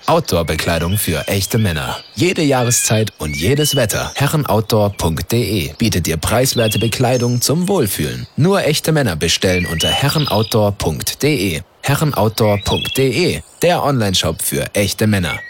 Outdoor-Bekleidung für echte Männer. Jede Jahreszeit und jedes Wetter. Herrenoutdoor.de bietet dir preiswerte Bekleidung zum Wohlfühlen. Nur echte Männer bestellen unter herrenoutdoor.de. Herrenoutdoor.de, der Onlineshop für echte Männer.